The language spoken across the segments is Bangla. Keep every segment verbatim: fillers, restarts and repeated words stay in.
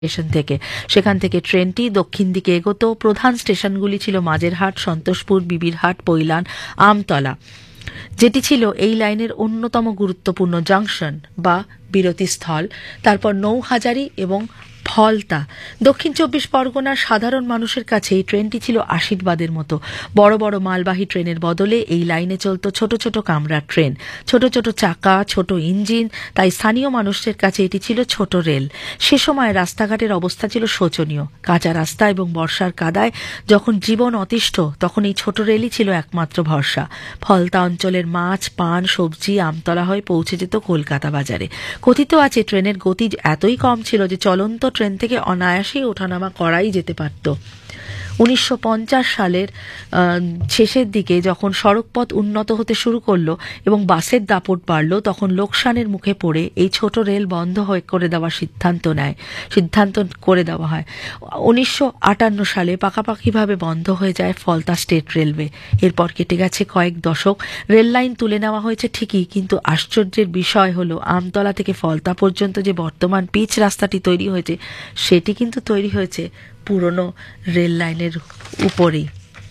স্টেশন থেকে। সেখান থেকে ট্রেনটি দক্ষিণ দিকে এগোতো। প্রধান স্টেশনগুলি ছিল মাঝেরহাট, সন্তোষপুর, বিবিরহাট, পৈলান, আমতলা, যেটি ছিল এই লাইনের অন্যতম গুরুত্বপূর্ণ জাংশন বা বিরতিস্থল। তারপর নৌহাজারি এবং ফলতা। দক্ষিণ চব্বিশ পরগনার সাধারণ মানুষের কাছে এই ট্রেনটি ছিল আশীর্বাদের মতো। বড় বড় মালবাহী ট্রেনের বদলে এই লাইনে চলত ছোট ছোট কামরার ট্রেন, ছোট ছোট চাকা, ছোট ইঞ্জিন। তাই স্থানীয় মানুষের কাছে এটি ছিল ছোট রেল। সে সময় রাস্তাঘাটের অবস্থা ছিল শোচনীয়। কাঁচা রাস্তা এবং বর্ষার কাদায় যখন জীবন অতিষ্ঠ, তখন এই ছোট রেলই ছিল একমাত্র ভরসা। ফলতা অঞ্চলের মাছ, পান, সবজি আমতলা হয়ে পৌঁছে যেত কলকাতা বাজারে। কথিত আছে ট্রেনের গতি এতই কম ছিল যে চলন্ত ট্রেন থেকে অনায়াসেই ওঠানামা করাই যেতে পারত। উনিশশো পঞ্চাশ সালের শেষের দিকে যখন সড়কপথ উন্নত হতে শুরু করলো এবং বাসের দাপট বাড়ল, তখন লোকসানের মুখে পড়ে এই ছোট রেল বন্ধ হয়ে করে দেওয়ার সিদ্ধান্ত নেয় সিদ্ধান্ত করে দেওয়া হয়। উনিশশো আটান্ন সালে পাকাপাকিভাবে বন্ধ হয়ে যায় ফলতা স্টেট রেলওয়ে। এরপর কেটে গেছে কয়েক দশক। রেল লাইন তুলে নেওয়া হয়েছে ঠিকই, কিন্তু আশ্চর্যের বিষয় হলো আমতলা থেকে ফলতা পর্যন্ত যে বর্তমান পিচ রাস্তাটি তৈরি হয়েছে, সেটি কিন্তু তৈরি হয়েছে পুরনো রেল লাইনের উপরেই।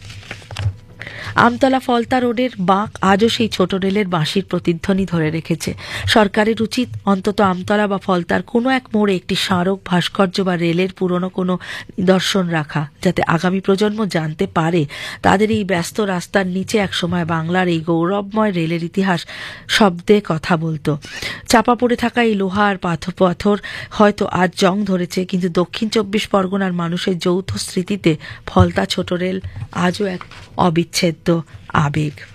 আমতলা ফলতা রোডের বাঁক আজও সেই ছোট রেলের বাঁশির প্রতিধ্বনি ধরে রেখেছে। সরকারের উচিত অন্তত আমতলা বা ফলতার কোনো এক মোড়ে একটি স্মারক ভাস্কর্য বা রেলের পুরনো কোনো নিদর্শন রাখা, যাতে আগামী প্রজন্ম জানতে পারে তাদের এই ব্যস্ত রাস্তার নিচে একসময় বাংলার এই গৌরবময় রেলের ইতিহাস শব্দে কথা বলতো। চাপা পড়ে থাকা এই লোহা আর পাথর পাথর হয়তো আজ জং ধরেছে, কিন্তু দক্ষিণ চব্বিশ পরগনার মানুষের যৌথ স্মৃতিতে ফলতা ছোট রেল আজও এক অবিচ্ছেদ্য আবেগ।